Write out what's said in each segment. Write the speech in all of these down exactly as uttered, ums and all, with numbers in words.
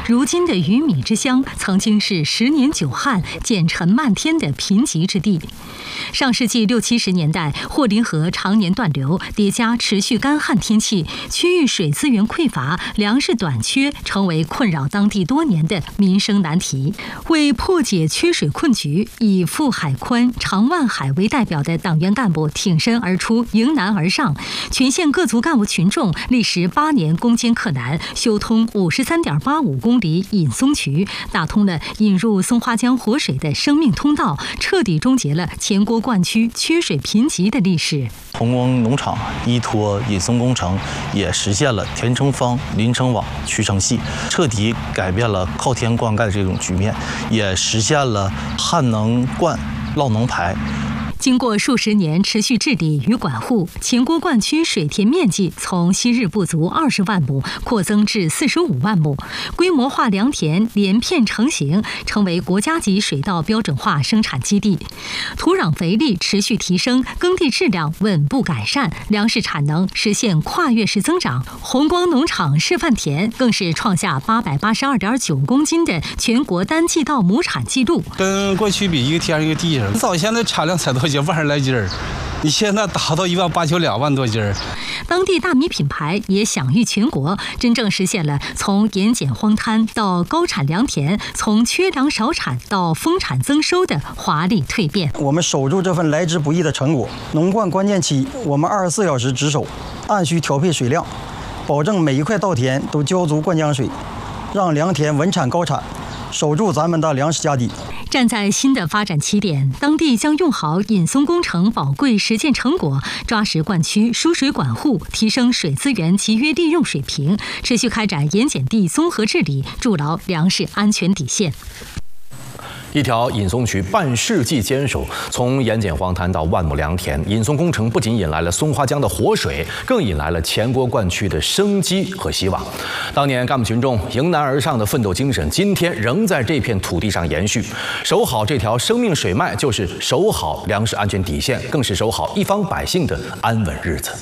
如今的鱼米之乡，曾经是十年久旱、碱尘漫天的贫瘠之地。上世纪六七十年代，霍林河常年断流，叠加持续干旱天气，区域水资源匮乏，粮食短缺，成为困扰当地多年的民生难题。为破解缺水困局，以傅海宽、常万海为代表的党员干部挺身而出，迎难而上，全县各族干部群众历时八年攻坚克难，修通五十三点八五公里引松渠，打通了引入松花江活水的生命通道，彻底终结了前郭灌区缺水贫瘠的历史。 红光农场依托引松工程，也实现了田城方、林城网、渠城系，彻底改变了靠天灌溉这种局面，也实现了旱能灌、涝能排。 经过数十年持续治理与管护，前郭灌区水田面积从昔日不足二十万亩扩增至四十五万亩，规模化良田连片成型，成为国家级水稻标准化生产基地。土壤肥力持续提升，耕地质量稳步改善，粮食产能实现跨越式增长。红光农场示范田更是创下八百八十二点九公斤的全国单季稻亩产记录。 跟过去比，一个田一个地上，早先的产量才多些，万十来斤儿，你现在达到一万八千两万多斤儿。 当地大米品牌也享誉全国，真正实现了从盐碱荒滩到高产良田，从缺粮少产到丰产增收的华丽蜕变。 我们守住这份来之不易的成果。农灌关键期，我们二十四小时值守，按需调配水量，保证每一块稻田都浇足灌浆水，让良田稳产高产，守住咱们的粮食家底。 站在新的发展起点，当地将用好引松工程宝贵实践成果，抓实灌区输水管护，提升水资源集约利用水平，持续开展盐碱地综合治理，筑牢粮食安全底线。 一条引松渠半世纪坚守，从盐碱荒滩到万亩良田，引松工程不仅引来了松花江的活水，更引来了前郭灌区的生机和希望。当年干部群众迎难而上的奋斗精神，今天仍在这片土地上延续。守好这条生命水脉，就是守好粮食安全底线，更是守好一方百姓的安稳日子。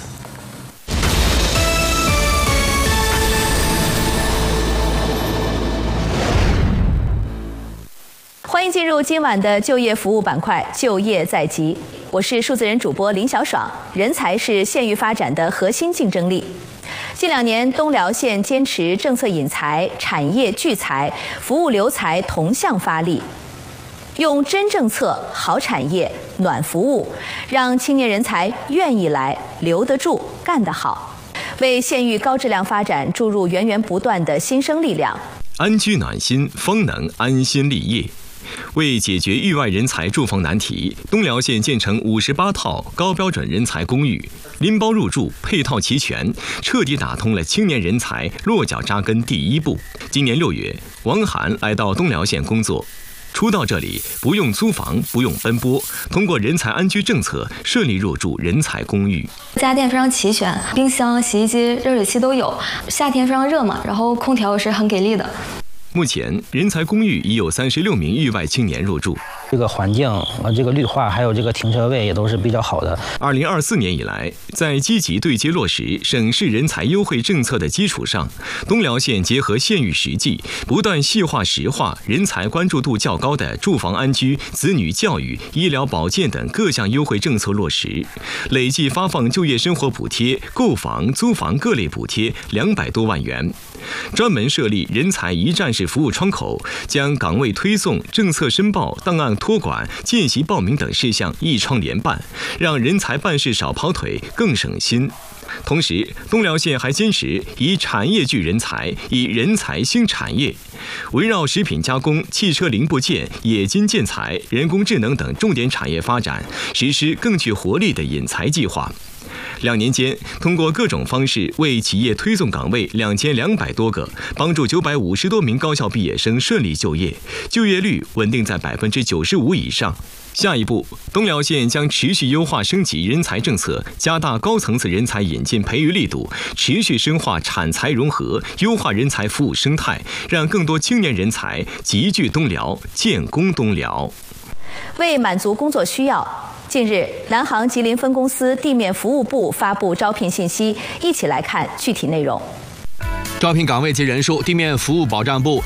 欢迎进入今晚的就业服务板块，就业在即。我是数字人主播林小爽。人才是县域发展的核心竞争力。近两年，东辽县坚持政策引才、产业聚才、服务留才同向发力，用真政策、好产业、暖服务，让青年人才愿意来、留得住、干得好，为县域高质量发展注入源源不断的新生力量。 安居暖心，方能安心立业。为解决域外人才住房难题，东辽县建成五十八套高标准人才公寓，拎包入住，配套齐全，彻底打通了青年人才落脚扎根第一步。今年六月，王涵来到东辽县工作。初到这里，不用租房，不用奔波，通过人才安居政策，顺利入住人才公寓。 家电非常齐全，冰箱、洗衣机、热水器都有。夏天非常热嘛，然后空调也是很给力的。 目前，人才公寓已有三十六名域外青年入住。 这个环境啊，这个绿化还有这个停车位也都是比较好的。 二零二四年以来，在积极对接落实省市人才优惠政策的基础上，东辽县结合县域实际，不断细化实化人才关注度较高的住房安居、子女教育、医疗保健等各项优惠政策落实，累计发放就业生活补贴、购房、租房各类补贴两百多万元。专门设立人才一站式服务窗口，将岗位推送、政策申报、档案托管、见习报名等事项一窗联办，让人才办事少跑腿，更省心。同时，东辽县还坚持以产业聚人才，以人才兴产业，围绕食品加工、汽车零部件、冶金建材、人工智能等重点产业发展，实施更具活力的引才计划。两年间，通过各种方式为企业推送岗位两千两百多个，帮助九百五十多名高校毕业生顺利就业，就业率稳定在百分之九十五以上。下一步，东辽县将持续优化升级人才政策，加大高层次人才引进培育力度，持续深化产才融合，优化人才服务生态，让更多青年人才集聚东辽，建功东辽。 为满足工作需要，近日，南航吉林分公司地面服务部发布招聘信息，一起来看具体内容。 招聘岗位及人数，地面服务保障部